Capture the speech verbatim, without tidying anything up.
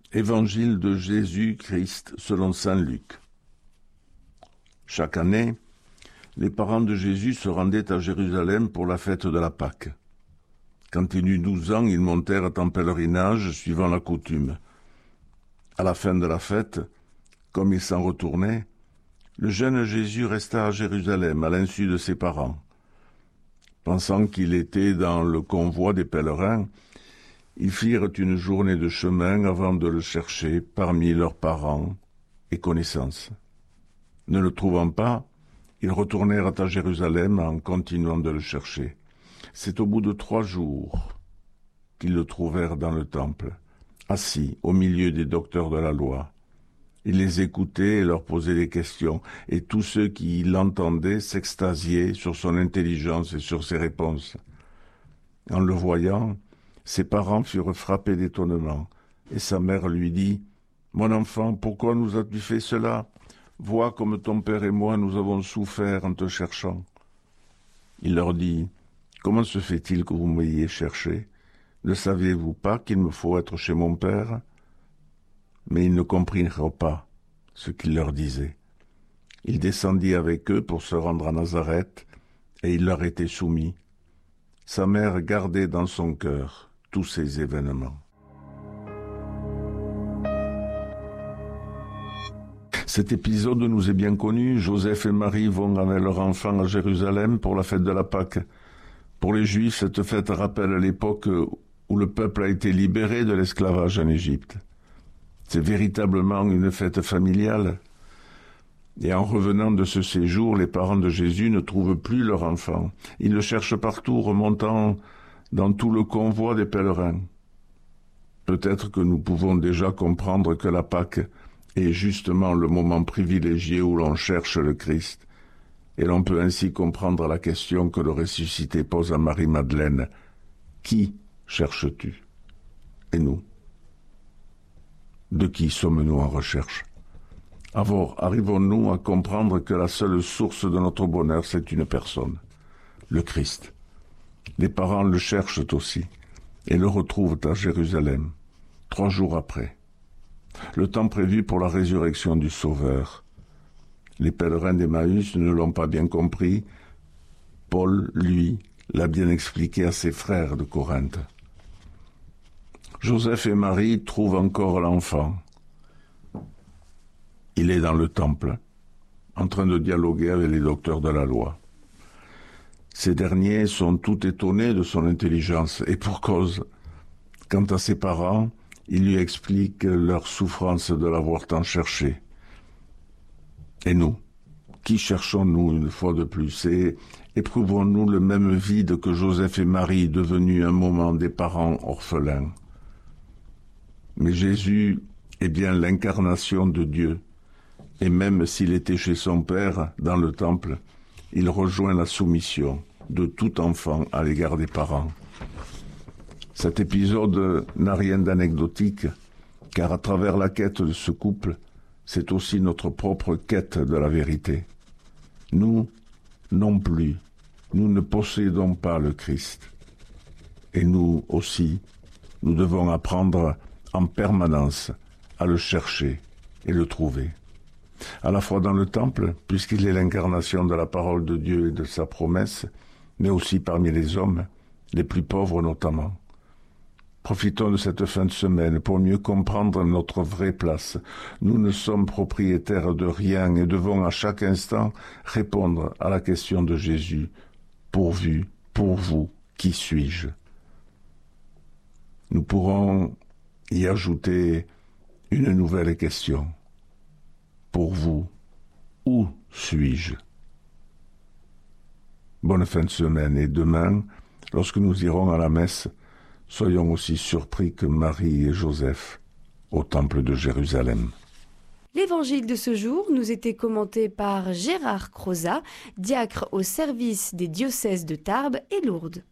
Évangile de Jésus-Christ selon saint Luc. Chaque année, les parents de Jésus se rendaient à Jérusalem pour la fête de la Pâque. Quand il eut douze ans, ils montèrent en pèlerinage suivant la coutume. À la fin de la fête, comme ils s'en retournaient, le jeune Jésus resta à Jérusalem à l'insu de ses parents. Pensant qu'il était dans le convoi des pèlerins, ils firent une journée de chemin avant de le chercher parmi leurs parents et connaissances. Ne le trouvant pas, ils retournèrent à Jérusalem en continuant de le chercher. C'est au bout de trois jours qu'ils le trouvèrent dans le temple, assis au milieu des docteurs de la loi. Il les écoutait et leur posait des questions, et tous ceux qui l'entendaient s'extasiaient sur son intelligence et sur ses réponses. En le voyant, ses parents furent frappés d'étonnement, et sa mère lui dit « Mon enfant, pourquoi nous as-tu fait cela ? Vois comme ton père et moi nous avons souffert en te cherchant. » Il leur dit « Comment se fait-il que vous m'ayez cherché ? Ne saviez-vous pas qu'il me faut être chez mon père ?» Mais ils ne comprirent pas ce qu'il leur disait. Il descendit avec eux pour se rendre à Nazareth, et il leur était soumis. Sa mère gardait dans son cœur tous ces événements. Cet épisode nous est bien connu. Joseph et Marie vont avec leur enfant à Jérusalem pour la fête de la Pâque. Pour les Juifs, cette fête rappelle l'époque où le peuple a été libéré de l'esclavage en Égypte. C'est véritablement une fête familiale. Et en revenant de ce séjour, les parents de Jésus ne trouvent plus leur enfant. Ils le cherchent partout, remontant dans tout le convoi des pèlerins. Peut-être que nous pouvons déjà comprendre que la Pâque est justement le moment privilégié où l'on cherche le Christ, et l'on peut ainsi comprendre la question que le ressuscité pose à Marie-Madeleine. Qui cherches-tu ? Et nous ? De qui sommes-nous en recherche ? Alors, arrivons-nous à comprendre que la seule source de notre bonheur, c'est une personne, le Christ. Les parents le cherchent aussi et le retrouvent à Jérusalem, trois jours après, le temps prévu pour la résurrection du Sauveur. Les pèlerins d'Emmaüs ne l'ont pas bien compris. Paul, lui, l'a bien expliqué à ses frères de Corinthe. Joseph et Marie trouvent encore l'enfant. Il est dans le temple, en train de dialoguer avec les docteurs de la loi. Ces derniers sont tout étonnés de son intelligence, et pour cause. Quant à ses parents, il lui explique leur souffrance de l'avoir tant cherché. Et nous, qui cherchons-nous une fois de plus, et éprouvons-nous le même vide que Joseph et Marie, devenus un moment des parents orphelins? Mais Jésus est bien l'incarnation de Dieu, et même s'il était chez son Père, dans le temple, il rejoint la soumission de tout enfant à l'égard des parents. Cet épisode n'a rien d'anecdotique, car à travers la quête de ce couple, c'est aussi notre propre quête de la vérité. Nous, non plus, nous ne possédons pas le Christ. Et nous aussi, nous devons apprendre en permanence à le chercher et le trouver. À la fois dans le temple, puisqu'il est l'incarnation de la parole de Dieu et de sa promesse, mais aussi parmi les hommes, les plus pauvres notamment. Profitons de cette fin de semaine pour mieux comprendre notre vraie place. Nous ne sommes propriétaires de rien et devons à chaque instant répondre à la question de Jésus. Pourvu, pour vous, qui suis-je ? Nous pourrons y ajouter une nouvelle question. Pour vous, où suis-je ? Bonne fin de semaine et demain, lorsque nous irons à la messe, soyons aussi surpris que Marie et Joseph au temple de Jérusalem. L'évangile de ce jour nous était commenté par Gérard Crozat, diacre au service des diocèses de Tarbes et Lourdes.